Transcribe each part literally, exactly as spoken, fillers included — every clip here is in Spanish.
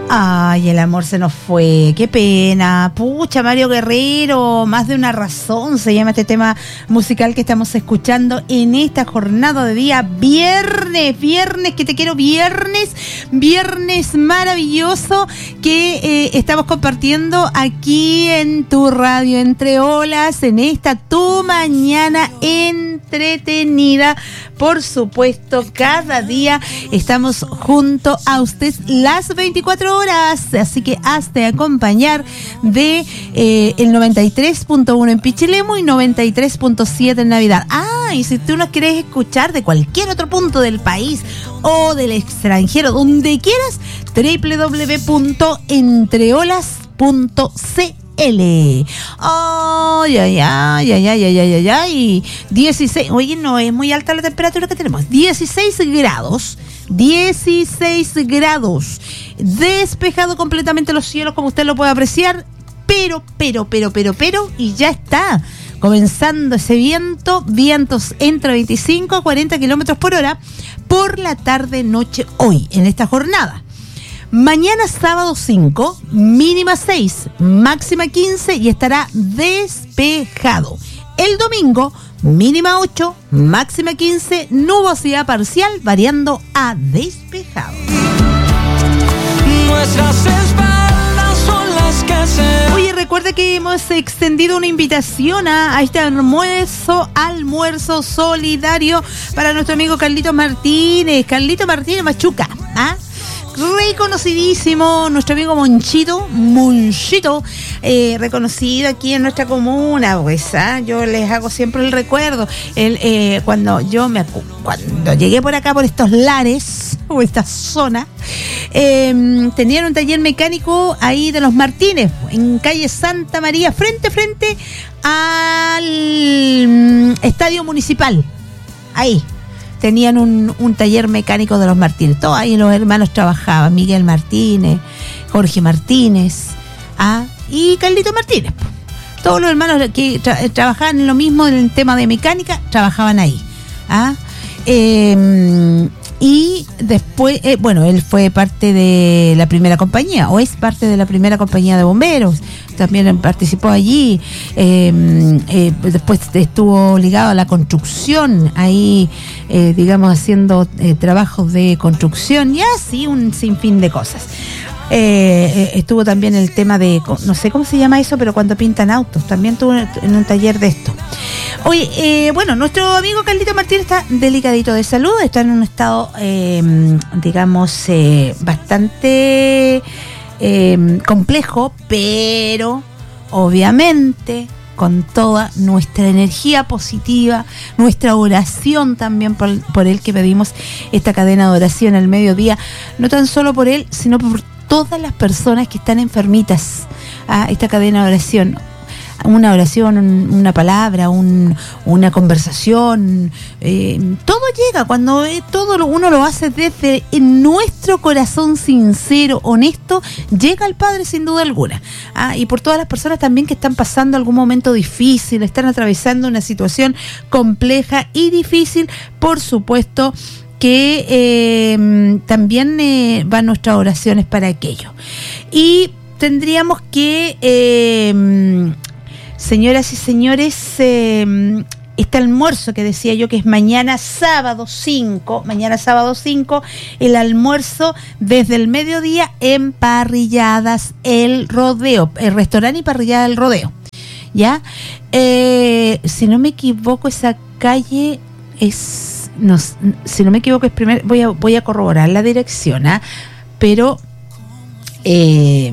Ay, el amor se nos fue, qué pena. Pucha, Mario Guerrero, Más de una razón se llama este tema musical que estamos escuchando en esta jornada de día viernes, viernes, que te quiero viernes, viernes maravilloso que eh, estamos compartiendo aquí en tu radio Entre Olas, en esta tu mañana entretenida. Por supuesto, cada día estamos junto a usted las veinticuatro horas, así que hazte acompañar de eh, el noventa y tres punto uno en Pichilemu y noventa y tres punto siete en Navidad. Ah, y si tú nos quieres escuchar de cualquier otro punto del país o del extranjero, donde quieras, doble u doble u doble u punto entreolas punto c l. Ay, ay, ay, ay, ay, ay, ay, ay, dieciséis, oye, no es muy alta la temperatura que tenemos, dieciséis grados, dieciséis grados, despejado completamente los cielos como usted lo puede apreciar, pero, pero, pero, pero, pero, y ya está comenzando ese viento, vientos entre veinticinco a cuarenta kilómetros por hora por la tarde noche hoy, en esta jornada. Mañana sábado cinco, mínima seis, máxima quince y estará despejado. El domingo, mínima ocho, máxima quince, nubosidad parcial variando a despejado. Nuestras espaldas son las que se... Oye, recuerda que hemos extendido una invitación a, a este almuerzo, almuerzo solidario para nuestro amigo Carlito Martínez, Carlito Martínez Machuca, ¿ah? Reconocidísimo, nuestro amigo Monchito, Monchito, eh, reconocido aquí en nuestra comuna, pues, ¿ah? Yo les hago siempre el recuerdo, el, eh, cuando yo me cuando llegué por acá, por estos lares, o esta zona, eh, tenían un taller mecánico ahí de los Martínez, en calle Santa María, frente, frente al Estadio Municipal, ahí. Tenían un, un taller mecánico de los Martínez. Todos ahí los hermanos trabajaban. Miguel Martínez, Jorge Martínez, ¿ah? y Carlito Martínez. Todos los hermanos que tra- trabajaban en lo mismo en el tema de mecánica, trabajaban ahí. ¿ah? Eh, y después, eh, bueno, él fue parte de la primera compañía, o es parte de la primera compañía de bomberos. También participó allí, eh, eh, después estuvo ligado a la construcción, ahí, eh, digamos, haciendo eh, trabajos de construcción y así un sinfín de cosas. Eh, eh, estuvo también el tema de, no sé cómo se llama eso, pero cuando pintan autos, también estuvo en un taller de esto. Oye, eh, bueno, nuestro amigo Carlito Martínez está delicadito de salud, está en un estado, eh, digamos, eh, bastante... Eh, complejo, pero obviamente con toda nuestra energía positiva, nuestra oración también por, por él, que pedimos esta cadena de oración al mediodía, no tan solo por él, sino por todas las personas que están enfermitas, a esta cadena de oración. Una oración, un, una palabra, un, una conversación, eh, todo llega cuando eh, todo lo, uno lo hace desde en nuestro corazón sincero, honesto, llega al Padre sin duda alguna. Ah, y por todas las personas también que están pasando algún momento difícil, están atravesando una situación compleja y difícil, por supuesto que eh, también eh, van nuestras oraciones para aquello. Y tendríamos que... Eh, Señoras y señores, eh, este almuerzo que decía yo que es mañana sábado cinco, mañana sábado cinco, el almuerzo desde el mediodía en Parrilladas El Rodeo, el restaurante y parrillada El Rodeo, ¿ya? Eh, si no me equivoco, esa calle es, no, si no me equivoco es primer, voy a, voy a corroborar la dirección, ¿ah? Pero eh,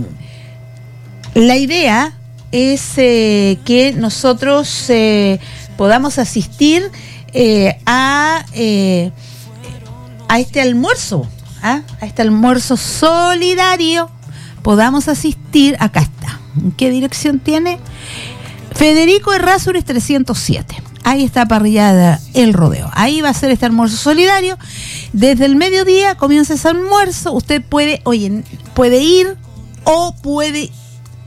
la idea es eh, que nosotros eh, podamos asistir eh, a eh, a este almuerzo, ¿ah? a este almuerzo solidario, podamos asistir. Acá está. ¿En qué dirección tiene? Federico Errázuriz trescientos siete. Ahí está Parrillada El Rodeo. Ahí va a ser este almuerzo solidario. Desde el mediodía comienza ese almuerzo. Usted puede, oye, puede ir o puede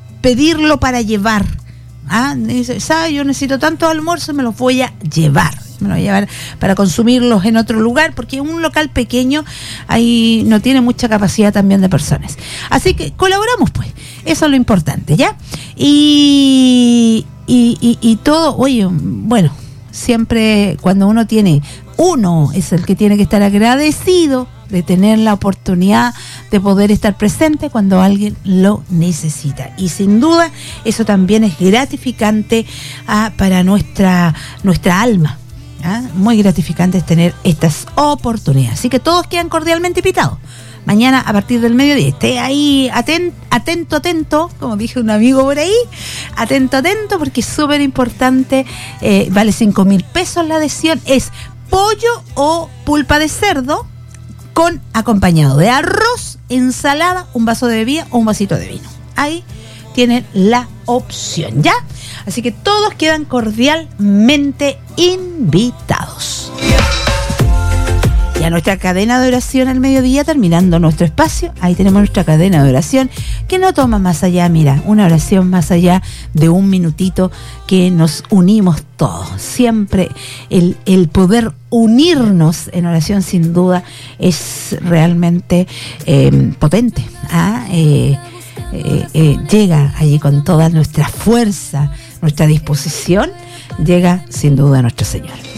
pedirlo para llevar. Ah, dice, ¿sabe? Yo necesito tanto almuerzo, me los voy a llevar. me lo voy a llevar para consumirlos en otro lugar, porque un local pequeño ahí no tiene mucha capacidad también de personas. Así que colaboramos, pues, eso es lo importante, ¿ya? Y, y, y, y todo, oye, bueno, siempre cuando uno tiene, uno es el que tiene que estar agradecido de tener la oportunidad de poder estar presente cuando alguien lo necesita, y sin duda eso también es gratificante ah, para nuestra nuestra alma, ¿ah? Muy gratificante es tener estas oportunidades, así que todos quedan cordialmente invitados. Mañana a partir del mediodía, esté ahí aten, atento, atento, como dije un amigo por ahí, atento, atento, porque es súper importante, eh, vale cinco mil pesos la adhesión, es pollo o pulpa de cerdo, con acompañado de arroz, ensalada, un vaso de bebida o un vasito de vino. Ahí tienen la opción, ¿ya? Así que todos quedan cordialmente invitados. Y a nuestra cadena de oración al mediodía, terminando nuestro espacio, ahí tenemos nuestra cadena de oración, que no toma más allá, mira, una oración más allá de un minutito, que nos unimos todos. Siempre el, el poder unirnos en oración, sin duda, es realmente eh, potente. ¿ah? Eh, eh, eh, llega allí con toda nuestra fuerza, nuestra disposición, llega sin duda nuestro Señor.